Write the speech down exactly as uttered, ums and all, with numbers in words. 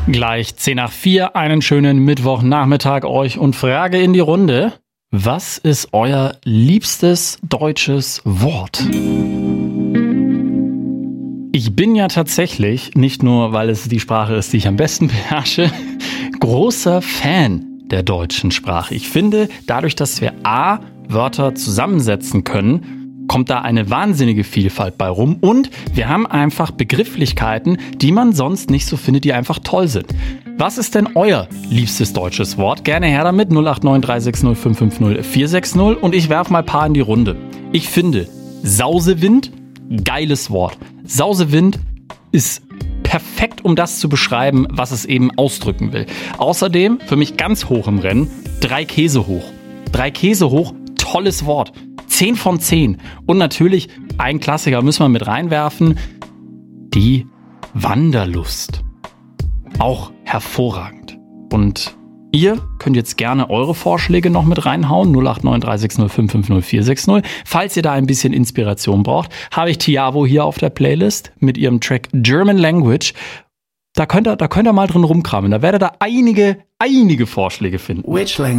Gleich zehn nach vier, einen schönen Mittwochnachmittag euch und Frage in die Runde. Was ist euer liebstes deutsches Wort? Ich bin ja tatsächlich, nicht nur weil es die Sprache ist, die ich am besten beherrsche, großer Fan der deutschen Sprache. Ich finde, dadurch, dass wir A, Wörter zusammensetzen können, kommt da eine wahnsinnige Vielfalt bei rum und wir haben einfach Begrifflichkeiten, die man sonst nicht so findet, die einfach toll sind. Was ist denn euer liebstes deutsches Wort? Gerne her damit, null acht neun drei sechs null fünf fünf null vier sechs null und ich werfe mal ein paar in die Runde. Ich finde Sausewind, geiles Wort. Sausewind ist perfekt, um das zu beschreiben, was es eben ausdrücken will. Außerdem, für mich ganz hoch im Rennen, drei Käse hoch. Drei Käse hoch, tolles Wort. zehn von zehn. Und natürlich, ein Klassiker müssen wir mit reinwerfen, die Wanderlust. Auch hervorragend. Und ihr könnt jetzt gerne eure Vorschläge noch mit reinhauen, null acht neun drei sechs null fünf fünf null vier sechs null. Falls ihr da ein bisschen Inspiration braucht, habe ich Tiavo hier auf der Playlist mit ihrem Track German Language. Da könnt ihr, da könnt ihr mal drin rumkramen. Da werdet ihr einige, einige Vorschläge finden. Which language?